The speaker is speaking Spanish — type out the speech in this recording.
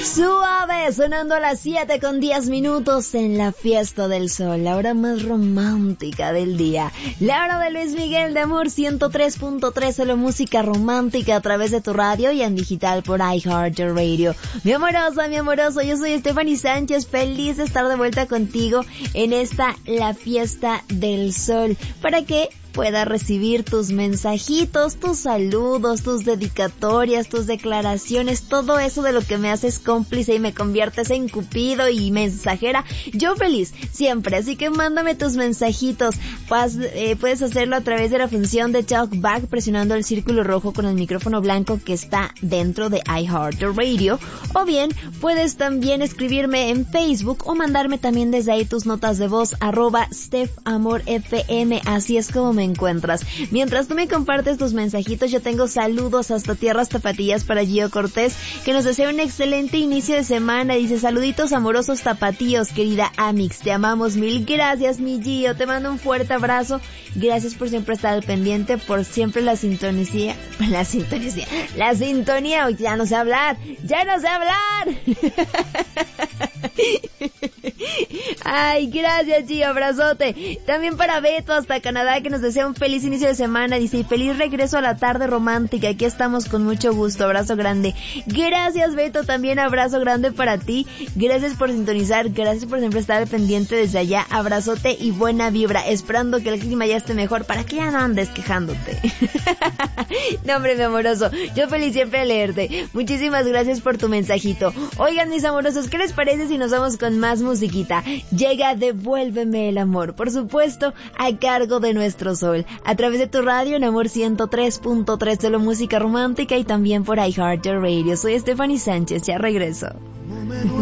Suave, sonando a las 7:10 en la fiesta del sol, la hora más romántica del día. La hora de Luis Miguel de Amor 103.3, solo música romántica a través de tu radio y en digital por iHeartRadio. Mi amorosa, mi amoroso, yo soy Stephanie Sánchez, feliz de estar de vuelta contigo en esta, la fiesta del sol. ¿Para qué? Pueda recibir tus mensajitos, tus saludos, tus dedicatorias, tus declaraciones, todo eso de lo que me haces cómplice y me conviertes en cupido y mensajera. Yo feliz, siempre, así que mándame tus mensajitos. Puedes hacerlo a través de la función de TalkBack presionando el círculo rojo con el micrófono blanco que está dentro de iHeartRadio, o bien puedes también escribirme en Facebook o mandarme también desde ahí tus notas de voz, @StephAmorFM, así es como me encuentras. Mientras tú me compartes tus mensajitos, yo tengo saludos hasta tierras tapatías para Gio Cortés, que nos desea un excelente inicio de semana. Dice: saluditos amorosos tapatíos, querida Amix, te amamos mil. Gracias, mi Gio, te mando un fuerte abrazo. Gracias por siempre estar al pendiente, por siempre la sintonía, ya no sé hablar. Ay, gracias, Gio, abrazote. También para Beto hasta Canadá, que nos desea un feliz inicio de semana. Dice: y feliz regreso a la tarde romántica, aquí estamos con mucho gusto. Abrazo grande. Gracias, Beto, también abrazo grande para ti. Gracias por sintonizar, gracias por siempre estar al pendiente desde allá. Abrazote y buena vibra, esperando que el clima ya esté mejor para que ya no andes quejándote. No, hombre, mi amoroso, yo feliz siempre de leerte. Muchísimas gracias por tu mensajito. Oigan, mis amorosos, ¿qué les parece si nos vamos con más musiquita? Llega Devuélveme el amor, por supuesto, a cargo de Nuestro Sol, a través de tu radio en Amor 103.3, solo música romántica, y también por iHeartRadio. Soy Stephanie Sánchez, ya regreso.